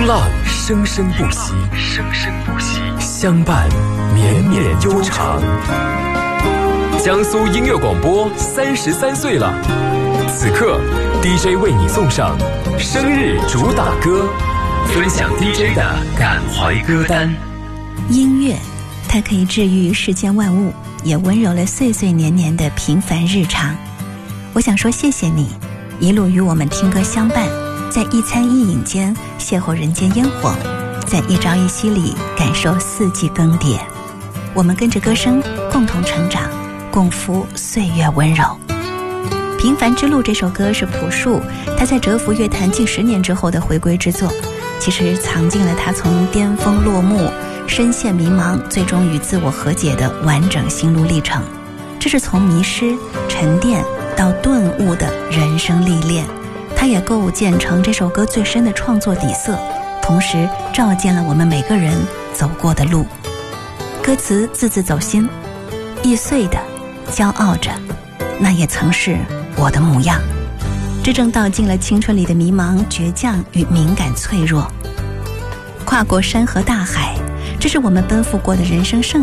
风浪生生不息，相伴绵绵悠长。江苏音乐广播33岁了，此刻 DJ 为你送上生日主打歌，分享 DJ 的感怀歌单。 音乐，它可以治愈世间万物，也温柔了岁岁年年的平凡日常。我想说谢谢你，一路与我们听歌相伴，在一餐一饮间邂逅人间烟火，在一朝一夕里感受四季更迭。我们跟着歌声共同成长，共赴岁月温柔。平凡之路这首歌是朴树他在蛰伏乐坛近10年之后的回归之作，其实藏进了他从巅峰落幕，深陷迷茫，最终与自我和解的完整心路历程。这是从迷失、沉淀到顿悟的人生历练，它也构建成这首歌最深的创作底色，同时照见了我们每个人走过的路。歌词字字走心，易碎的骄傲着，那也曾是我的模样。这正道尽了青春里的迷茫、倔强与敏感脆弱。跨过山河大海，这是我们奔赴过的人生盛